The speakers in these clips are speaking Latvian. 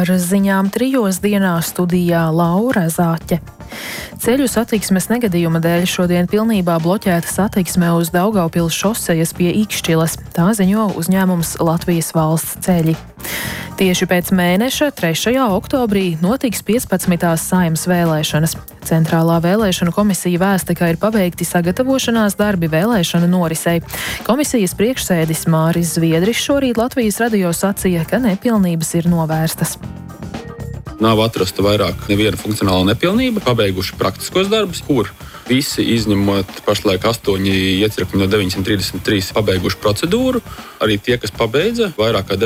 Ar ziņām 3 dienā studijā Laura Zāķe. Ceļu satiksmes negadījuma dēļ šodien pilnībā bloķēta satiksme uz Daugavpils šosejas pie Ikšķiles. Tā ziņo uzņēmums Latvijas valsts ceļi. Tieši pēc mēneša, 3. oktobrī, notiks 15. Saeimas vēlēšanas. Centrālā vēlēšanu komisija vēsta, ka ir pabeigti sagatavošanās darbi vēlēšanu norisei. Komisijas priekšsēdis Māris Zviedris šorīt Latvijas radio sacīja, ka nepilnības ir novērstas. Nav atrasta vairāk neviena funkcionāla nepilnība, pabeiguši praktiskos darbus, kur visi izņemot pašlaik 8 iecirkņi no 933 pabeiguši procedūru. Arī tie, kas pabeidza, vairāk kā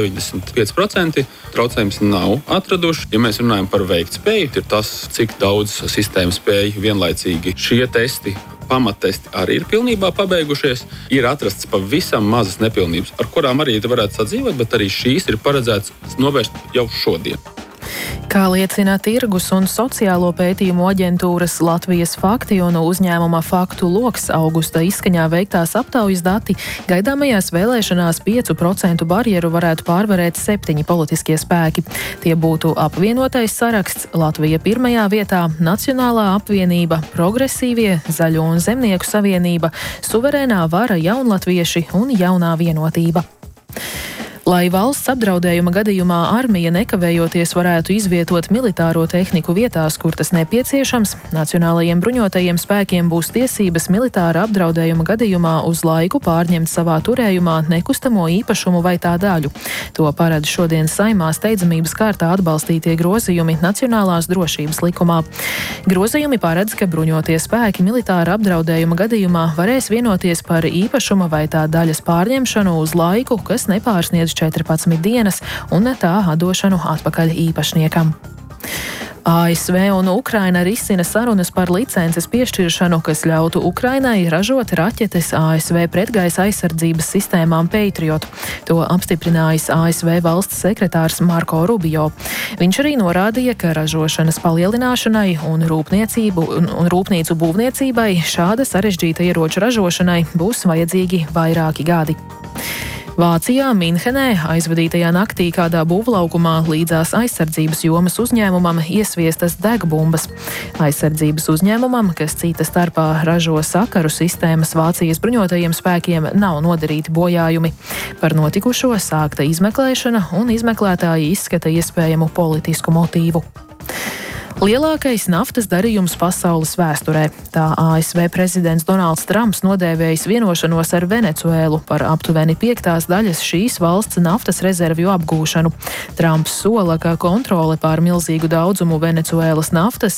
95% traucējums nav atraduši. Ja mēs runājam par veiktspēju, ir tas, cik daudz sistēma spēja vienlaicīgi šie testi. Pamattesti arī ir pilnībā pabeigušies. Ir atrasts pavisam mazas nepilnības, ar kurām arī varētu sadzīvot, bet arī šīs ir paredzēts novērst jau šodien. Kā liecina Tirgus un sociālo pētījumu aģentūras Latvijas fakti un uzņēmuma Faktu loks augusta izskaņā veiktās aptaujas dati, gaidāmajās vēlēšanās 5% barjeru varētu pārvarēt 7 politiskie spēki. Tie būtu apvienotais saraksts, Latvija 1. vietā, Nacionālā apvienība, Progresīvie, Zaļo un Zemnieku savienība, Suverēnā vara, Jaunlatvieši un Jaunā vienotība. Lai valsts apdraudējuma gadījumā armija nekavējoties varētu izvietot militāro tehniku vietās, kur tas nepieciešams, Nacionālajiem bruņotajiem spēkiem būs tiesības militāra apdraudējuma gadījumā uz laiku pārņemt savā turējumā nekustamo īpašumu vai tā daļu. To paredz šodien Saeimā steidzamības kārtā atbalstītie grozījumi Nacionālās drošības likumā. Grozījumi paredz, ka bruņotie spēki militāra apdraudējuma gadījumā varēs vienoties par īpašuma vai tā daļas pārņemšanu uz laiku, kas nepārsniedz 14 dienas un tā atdošanu atpakaļ īpašniekam. ASV un Ukraina risina sarunas par licences piešķiršanu, kas ļautu Ukrainai ražot raķetes ASV pretgaisa aizsardzības sistēmām Patriot. To apstiprinājis ASV valsts sekretārs Marko Rubio. Viņš arī norādīja, ka ražošanas palielināšanai un rūpnīcu būvniecībai šāda sarežģīta ieroču ražošanai būs vajadzīgi vairāki gadi. Vācijā, Minhenē, aizvadītajā naktī kādā būvlaukumā līdzās aizsardzības jomas uzņēmumam iesviestas degbumbas. Aizsardzības uzņēmumam, kas cita starpā ražo sakaru sistēmas Vācijas bruņotajiem spēkiem, nav nodarīti bojājumi. Par notikušo sākta izmeklēšana un izmeklētāji izskata iespējamu politisku motīvu. Lielākais naftas darījums pasaules vēsturē. Tā ASV prezidents Donalds Trumps nodēvējis vienošanos ar Venecuēlu par aptuveni 5 daļas šīs valsts naftas rezervju apgūšanu. Trumps sola, ka kontrole pār milzīgu daudzumu Venecuēlas naftas